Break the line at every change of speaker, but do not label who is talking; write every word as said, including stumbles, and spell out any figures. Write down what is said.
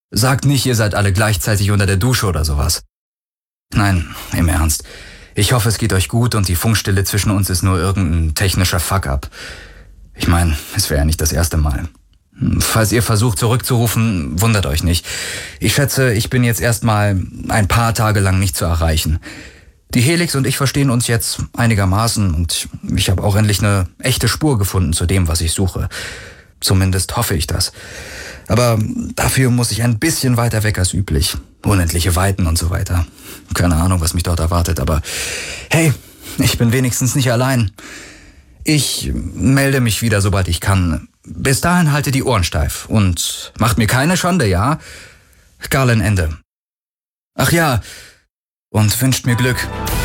Sagt nicht, ihr seid alle gleichzeitig unter der Dusche oder sowas. Nein, im Ernst. Ich hoffe, es geht euch gut und die Funkstille zwischen uns ist nur irgendein technischer Fuck-up. Ich meine, es wäre ja nicht das erste Mal. Falls ihr versucht zurückzurufen, wundert euch nicht. Ich schätze, ich bin jetzt erstmal ein paar Tage lang nicht zu erreichen. Die Helix und ich verstehen uns jetzt einigermaßen und ich habe auch endlich eine echte Spur gefunden zu dem, was ich suche. Zumindest hoffe ich das. Aber dafür muss ich ein bisschen weiter weg als üblich. Unendliche Weiten und so weiter. Keine Ahnung, was mich dort erwartet, aber hey, ich bin wenigstens nicht allein. Ich melde mich wieder, sobald ich kann. Bis dahin haltet die Ohren steif und macht mir keine Schande, ja? Garland Ende. Ach ja, und wünscht mir Glück.